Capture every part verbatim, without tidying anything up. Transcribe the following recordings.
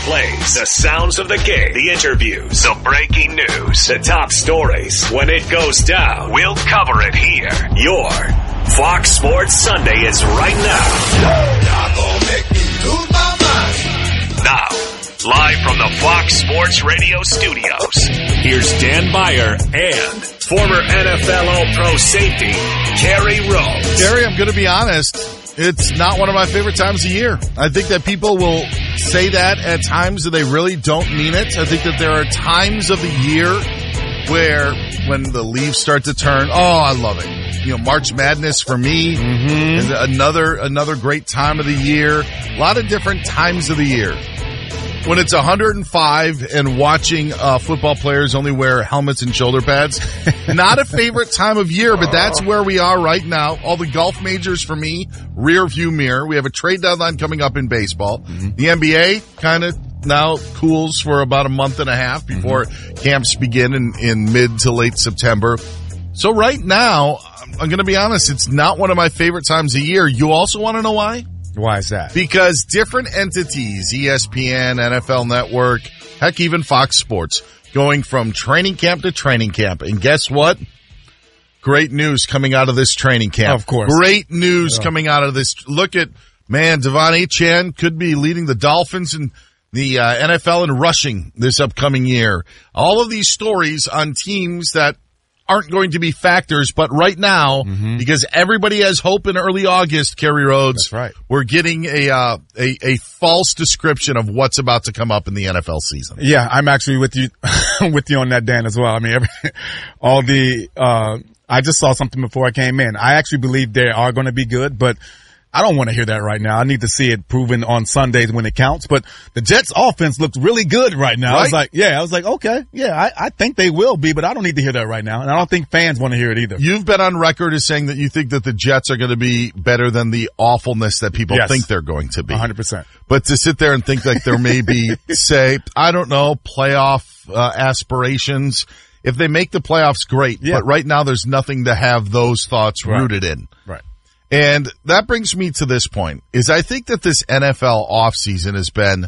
plays, the sounds of the game, the interviews, the breaking news, the top stories. When it goes down, we'll cover it here. Your Fox Sports Sunday is right now. Y'all gonna make me lose my mind. Now, live from the Fox Sports Radio studios, here's Dan Beyer and former N F L All-Pro safety, Kerry Rhodes. Kerry, I'm going to be honest. It's not one of my favorite times of year. I think that people will say that at times and they really don't mean it. I think that there are times of the year where when the leaves start to turn, oh, I love it. You know, March Madness for me mm-hmm. is another, another great time of the year. A lot of different times of the year. When it's one hundred five and watching uh, football players only wear helmets and shoulder pads, not a favorite time of year, but that's where we are right now. All the golf majors for me, rear view mirror. We have a trade deadline coming up in baseball. Mm-hmm. The N B A kind of now cools for about a month and a half before mm-hmm. camps begin in, in mid to late September. So right now, I'm going to be honest, it's not one of my favorite times of year. You also want to know why? Why is that? Because different entities, E S P N, N F L Network, heck, even Fox Sports, going from training camp to training camp. And guess what? Great news coming out of this training camp. Of course. Great news yeah. coming out of this. Look at, man, Devon Achane could be leading the Dolphins and the uh, N F L in rushing this upcoming year. All of these stories on teams that aren't going to be factors, but right now, mm-hmm. because everybody has hope in early August, Kerry Rhodes, that's right. We're getting a, uh, a a false description of what's about to come up in the N F L season. Yeah, I'm actually with you with you on that, Dan, as well. I mean, every, all the uh I just saw something before I came in. I actually believe they are going to be good, but I don't want to hear that right now. I need to see it proven on Sundays when it counts. But the Jets offense looks really good right now. Right? I was like, yeah, I was like, okay, yeah, I, I think they will be, but I don't need to hear that right now. And I don't think fans want to hear it either. You've been on record as saying that you think that the Jets are going to be better than the awfulness that people yes. think they're going to be. one hundred percent. But to sit there and think like there may be, say, I don't know, playoff uh, aspirations. If they make the playoffs, great. Yeah. But right now there's nothing to have those thoughts right. rooted in. Right. And that brings me to this point, is I think that this N F L offseason has been,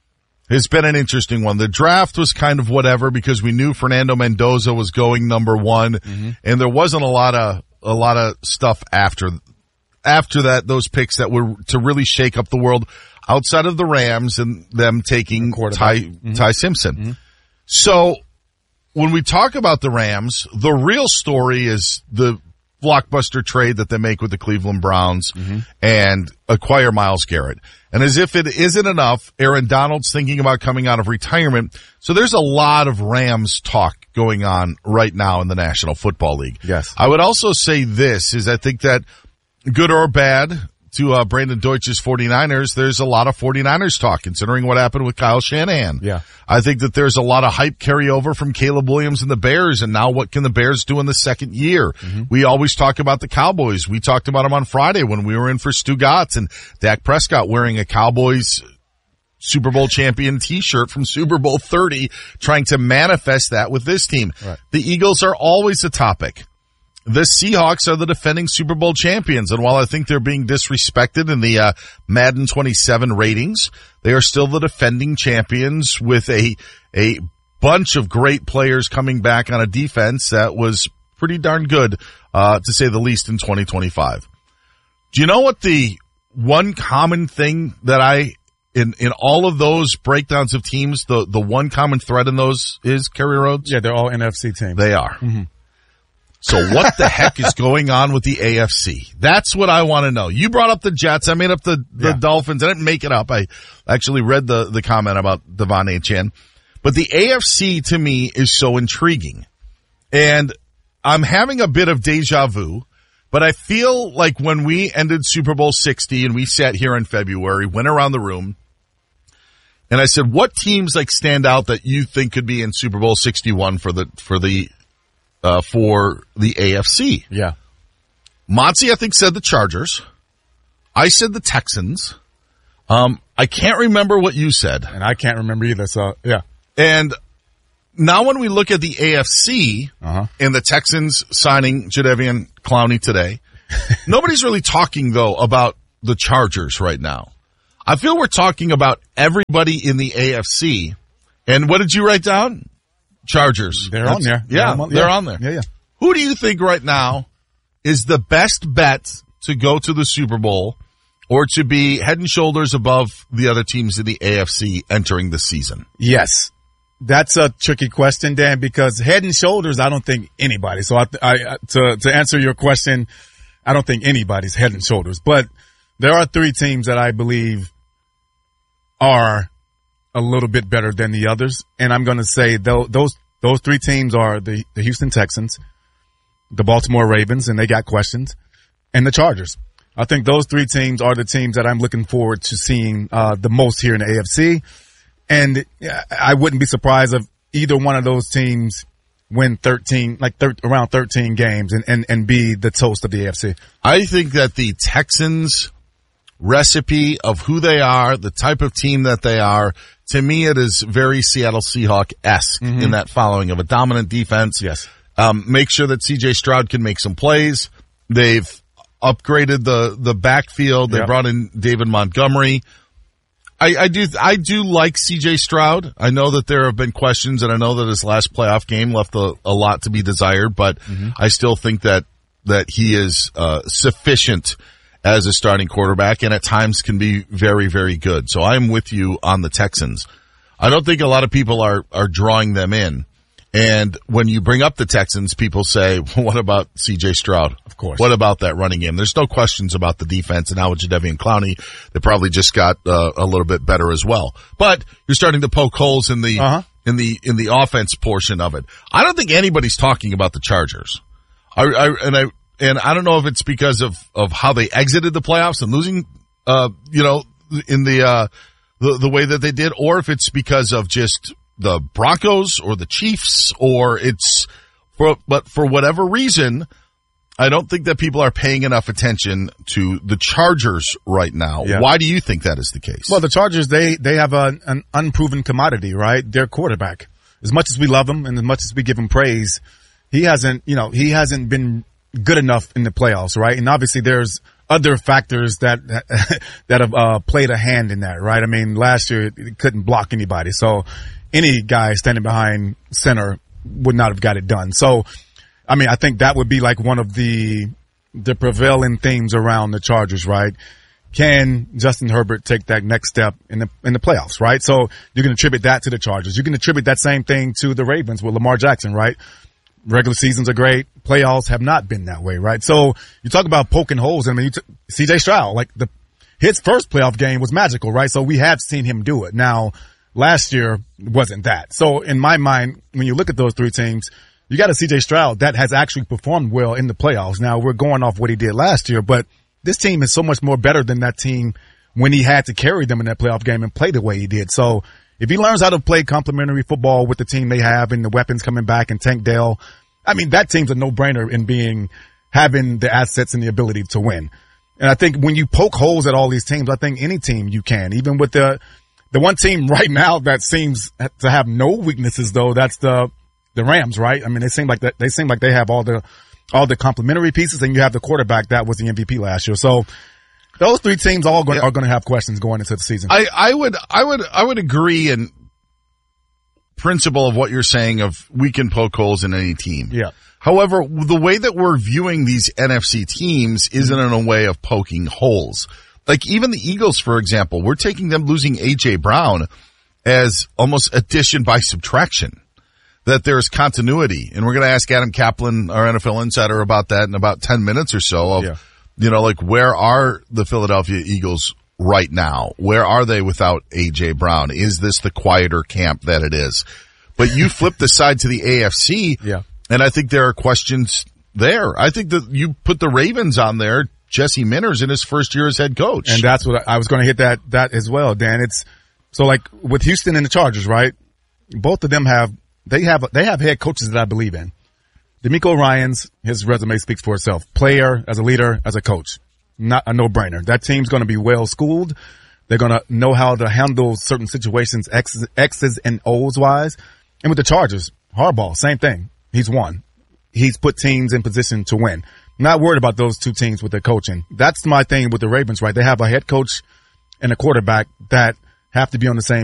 has been an interesting one. The draft was kind of whatever because we knew Fernando Mendoza was going number one, mm-hmm. and there wasn't a lot of, a lot of stuff after, after that, those picks that were to really shake up the world outside of the Rams and them taking Ty, mm-hmm. Ty Simpson. Mm-hmm. So when we talk about the Rams, the real story is the blockbuster trade that they make with the Cleveland Browns mm-hmm. and acquire Myles Garrett. And as if it isn't enough, Aaron Donald's thinking about coming out of retirement. So there's a lot of Rams talk going on right now in the National Football League. Yes. I would also say this is I think that good or bad to uh, Brandon Deutsch's 49ers, there's a lot of 49ers talk considering what happened with Kyle Shanahan. Yeah. I think that there's a lot of hype carryover from Caleb Williams and the Bears, and now what can the Bears do in the second year? Mm-hmm. We always talk about the Cowboys. We talked about them on Friday when we were in for Stugotz and Dak Prescott wearing a Cowboys Super Bowl champion t-shirt from Super Bowl thirty, trying to manifest that with this team. Right. The Eagles are always a topic. The Seahawks are the defending Super Bowl champions, and while I think they're being disrespected in the uh, Madden twenty-seven ratings, they are still the defending champions with a a bunch of great players coming back on a defense that was pretty darn good, uh, to say the least, in twenty twenty-five. Do you know what the one common thing that I, in in all of those breakdowns of teams, the the one common thread in those is, Kerry Rhodes? Yeah, they're all N F C teams. They are. Mm-hmm. So what the heck is going on with the A F C? That's what I want to know. You brought up the Jets. I made up the, the yeah. Dolphins. I didn't make it up. I actually read the, the comment about Devon Achane. But the A F C to me is so intriguing. And I'm having a bit of deja vu, but I feel like when we ended Super Bowl sixty and we sat here in February, went around the room, and I said, what teams like stand out that you think could be in Super Bowl sixty-one for the, for the, Uh, for the A F C. Yeah. Monty, I think, said the Chargers. I said the Texans. Um, I can't remember what you said. And I can't remember either, so, yeah. And now when we look at the A F C uh-huh. and the Texans signing Jadeveon Clowney today, nobody's really talking, though, about the Chargers right now. I feel we're talking about everybody in the A F C. And what did you write down? Chargers. They're That's, on there. Yeah, they're, on, they're yeah. on there. Yeah, yeah. Who do you think right now is the best bet to go to the Super Bowl or to be head and shoulders above the other teams in the A F C entering the season? Yes. That's a tricky question, Dan, because head and shoulders, I don't think anybody. So I, I, to, to answer your question, I don't think anybody's head and shoulders, but there are three teams that I believe are a little bit better than the others. And I'm going to say those, those, those three teams are the, the Houston Texans, the Baltimore Ravens, and they got questions, and the Chargers. I think those three teams are the teams that I'm looking forward to seeing, uh, the most here in the A F C. And I wouldn't be surprised if either one of those teams win thirteen, like thir- around thirteen games and, and, and be the toast of the A F C. I think that the Texans recipe of who they are, the type of team that they are, to me it is very Seattle Seahawks-esque mm-hmm. in that following of a dominant defense. Yes. Um, make sure that C J Stroud can make some plays. They've upgraded the, the backfield. They yep. brought in David Montgomery. I, I do, I do like C J Stroud. I know that there have been questions, and I know that his last playoff game left a, a lot to be desired, but mm-hmm. I still think that, that he is, uh, sufficient as a starting quarterback and at times can be very, very good. So I'm with you on the Texans. I don't think a lot of people are, are drawing them in. And when you bring up the Texans, people say, well, what about C J Stroud? Of course. What about that running game? There's no questions about the defense, and now with Jadeveon Clowney, they probably just got uh, a little bit better as well. But you're starting to poke holes in the uh-huh. in the in the offense portion of it. I don't think anybody's talking about the Chargers. I, I and I and I don't know if it's because of of how they exited the playoffs and losing, uh, you know, in the uh the the way that they did, or if it's because of just the Broncos or the Chiefs, or it's for, but for whatever reason, I don't think that people are paying enough attention to the Chargers right now. Yeah. Why do you think that is the case? Well, the Chargers, they, they have a, an unproven commodity, right? Their quarterback. As much as we love him and as much as we give him praise, he hasn't, you know, he hasn't been good enough in the playoffs, right? And obviously there's other factors that, that have, uh, played a hand in that, right? I mean, last year it couldn't block anybody. So, any guy standing behind center would not have got it done. So, I mean, I think that would be like one of the the prevailing themes around the Chargers, right? Can Justin Herbert take that next step in the in the playoffs, right? So you can attribute that to the Chargers. You can attribute that same thing to the Ravens with Lamar Jackson, right? Regular seasons are great. Playoffs have not been that way, right? So you talk about poking holes. I mean, you t- C J Stroud, like the his first playoff game was magical, right? So we have seen him do it. Now, last year wasn't that. So in my mind, when you look at those three teams, you got a C J Stroud that has actually performed well in the playoffs. Now we're going off what he did last year, but this team is so much more better than that team when he had to carry them in that playoff game and play the way he did. So if he learns how to play complementary football with the team they have and the weapons coming back and Tank Dell, I mean, that team's a no-brainer in being, having the assets and the ability to win. And I think when you poke holes at all these teams, I think any team you can, even with the, The one team right now that seems to have no weaknesses, though, that's the the Rams, right? I mean, they seem like that. They seem like they have all the all the complementary pieces, and you have the quarterback that was the M V P last year. So those three teams all going, yeah. are going to have questions going into the season. I, I would, I would, I would agree in principle of what you're saying of we can poke holes in any team. Yeah. However, the way that we're viewing these N F C teams isn't in a way of poking holes. Like even the Eagles, for example, we're taking them losing A J Brown as almost addition by subtraction, that there's continuity. And we're going to ask Adam Kaplan, our N F L insider, about that in about ten minutes or so of, yeah. you know, like where are the Philadelphia Eagles right now? Where are they without A J Brown? Is this the quieter camp that it is? But you flip the side to the A F C, yeah. and I think there are questions there. I think that you put the Ravens on there. Jesse Minter's in his first year as head coach. And that's what I, I was going to hit that, that as well, Dan. It's so like with Houston and the Chargers, right? Both of them have, they have, they have head coaches that I believe in. DeMeco Ryans, his resume speaks for itself. Player, as a leader, as a coach. Not a no-brainer. That team's going to be well schooled. They're going to know how to handle certain situations, X's, X's and O's wise. And with the Chargers, Harbaugh, same thing. He's won. He's put teams in position to win. Not worried about those two teams with their coaching. That's my thing with the Ravens, right? They have a head coach and a quarterback that have to be on the same